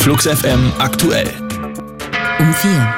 Flux FM aktuell. Um 4.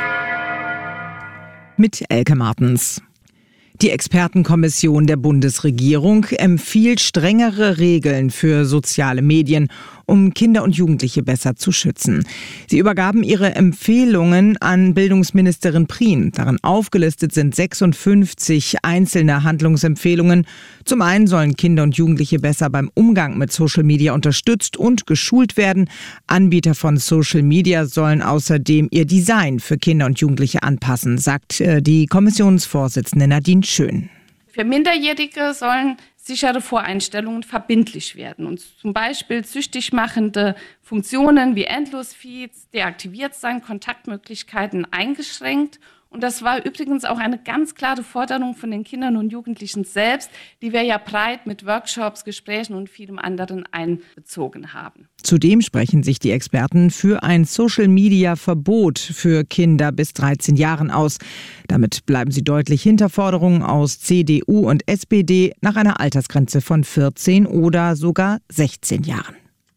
Mit Elke Martens. Die Expertenkommission der Bundesregierung empfiehlt strengere Regeln für soziale Medien, um Kinder und Jugendliche besser zu schützen. Sie übergaben ihre Empfehlungen an Bildungsministerin Prien. Darin aufgelistet sind 56 einzelne Handlungsempfehlungen. Zum einen sollen Kinder und Jugendliche besser beim Umgang mit Social Media unterstützt und geschult werden. Anbieter von Social Media sollen außerdem ihr Design für Kinder und Jugendliche anpassen, sagt die Kommissionsvorsitzende Nadine Schön. Für Minderjährige sollen sichere Voreinstellungen verbindlich werden und zum Beispiel süchtig machende Funktionen wie Endlosfeeds deaktiviert sein, Kontaktmöglichkeiten eingeschränkt. Und das war übrigens auch eine ganz klare Forderung von den Kindern und Jugendlichen selbst, die wir ja breit mit Workshops, Gesprächen und vielem anderen einbezogen haben. Zudem sprechen sich die Experten für ein Social-Media-Verbot für Kinder bis 13 Jahren aus. Damit bleiben sie deutlich hinter Forderungen aus CDU und SPD nach einer Altersgrenze von 14 oder sogar 16 Jahren.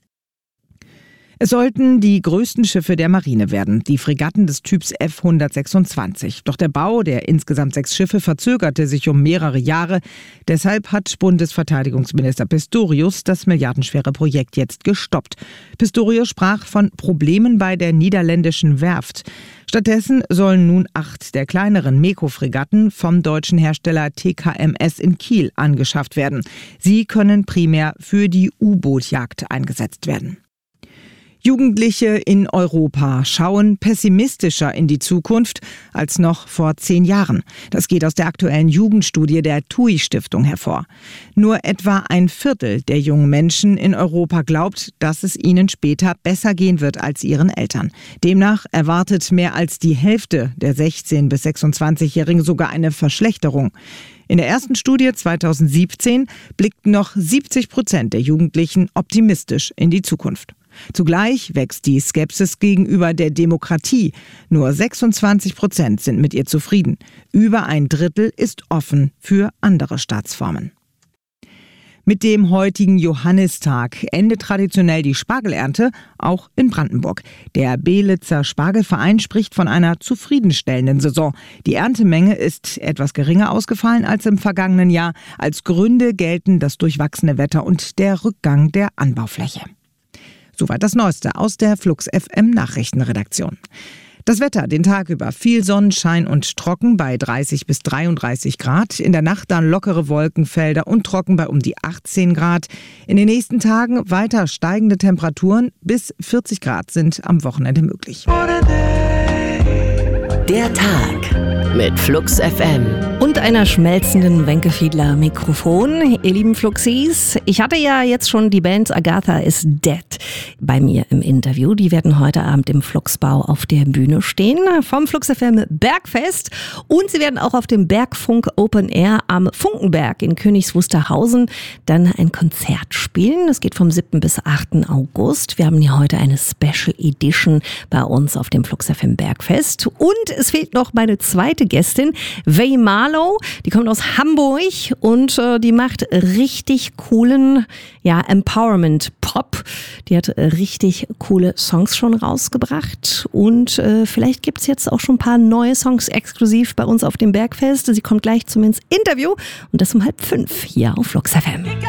Es sollten die größten Schiffe der Marine werden, die Fregatten des Typs F-126. Doch der Bau der insgesamt 6 Schiffe verzögerte sich um mehrere Jahre. Deshalb hat Bundesverteidigungsminister Pistorius das milliardenschwere Projekt jetzt gestoppt. Pistorius sprach von Problemen bei der niederländischen Werft. Stattdessen sollen nun 8 der kleineren MEKO-Fregatten vom deutschen Hersteller TKMS in Kiel angeschafft werden. Sie können primär für die U-Boot-Jagd eingesetzt werden. Jugendliche in Europa schauen pessimistischer in die Zukunft als noch vor 10 Jahren. Das geht aus der aktuellen Jugendstudie der TUI-Stiftung hervor. Nur etwa ein Viertel der jungen Menschen in Europa glaubt, dass es ihnen später besser gehen wird als ihren Eltern. Demnach erwartet mehr als die Hälfte der 16- bis 26-Jährigen sogar eine Verschlechterung. In der ersten Studie 2017 blickten noch 70% der Jugendlichen optimistisch in die Zukunft. Zugleich wächst die Skepsis gegenüber der Demokratie. Nur 26% sind mit ihr zufrieden. Über ein Drittel ist offen für andere Staatsformen. Mit dem heutigen Johannistag endet traditionell die Spargelernte, auch in Brandenburg. Der Belitzer Spargelverein spricht von einer zufriedenstellenden Saison. Die Erntemenge ist etwas geringer ausgefallen als im vergangenen Jahr. Als Gründe gelten das durchwachsene Wetter und der Rückgang der Anbaufläche. Soweit das Neueste aus der Flux FM Nachrichtenredaktion. Das Wetter den Tag über viel Sonnenschein und trocken bei 30 bis 33 Grad. In der Nacht dann lockere Wolkenfelder und trocken bei um die 18 Grad. In den nächsten Tagen weiter steigende Temperaturen. Bis 40 Grad sind am Wochenende möglich. Der Tag mit Flux FM. Und einer schmelzenden Wenke Fiedler Mikrofon. Ihr lieben Fluxis, ich hatte ja jetzt schon die Band Agatha is Dead bei mir im Interview. Die werden heute Abend im Fluxbau auf der Bühne stehen vom Flux FM Bergfest. Und sie werden auch auf dem Bergfunk Open Air am Funkenberg in Königs Wusterhausen dann ein Konzert spielen. Das geht vom 7. bis 8. August. Wir haben hier heute eine Special Edition bei uns auf dem Flux FM Bergfest. Und es fehlt noch meine zweite Gästin, Wei Marlow. Die kommt aus Hamburg und die macht richtig coolen Empowerment-Pop. Die hat richtig coole Songs schon rausgebracht und vielleicht gibt es jetzt auch schon ein paar neue Songs exklusiv bei uns auf dem Bergfest. Sie kommt gleich zu mir ins Interview und das um 4:30 hier auf Flux FM.